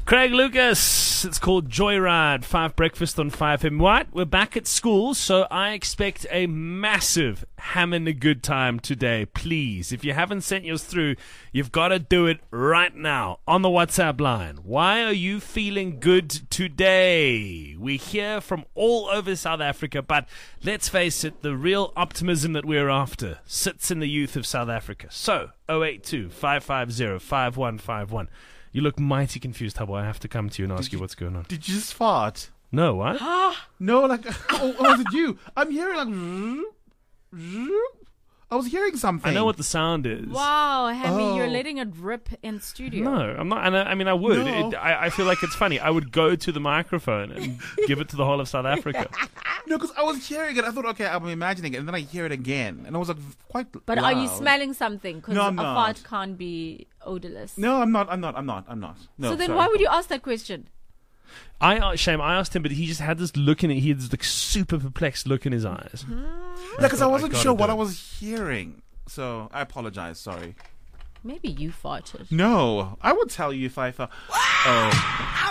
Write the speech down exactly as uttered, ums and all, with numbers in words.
Craig Lucas, it's called Joyride, five Breakfast on five M. Right, we're back at school, so I expect a massive having a good time today. Please, if you haven't sent yours through, you've got to do it right now on the WhatsApp line. Why are you feeling good today? We hear from all over South Africa, but let's face it, the real optimism that we're after sits in the youth of South Africa. So, oh eight two, five five zero, five one five one. You look mighty confused, Hubble. I have to come to you and ask you, you what's going on. Did you just fart? No, what? No, like, oh, oh, was it you? I'm hearing like, I was hearing something. I know what the sound is. Wow, Hammy, Oh. you're letting it rip in studio. No, I'm not. And I, I mean, I would. No. It, I, I feel like it's funny. I would go to the microphone and give it to the whole of South Africa. No, because I was hearing it. I thought, okay, I'm imagining it, and then I hear it again, and I was like, quite. But loud. are you smelling something? Because No, a I'm not. fart can't be odorless. No, I'm not. I'm not. I'm not. I'm not. No. so then sorry. why would you ask that question? I uh, shame. I asked him, but he just had this look in it. He had this like super perplexed look in his eyes. Yeah, because I thought, I wasn't gotta sure do what it. I was hearing, so I apologize. Sorry. Maybe you farted. No, I would tell you if I felt. Oh.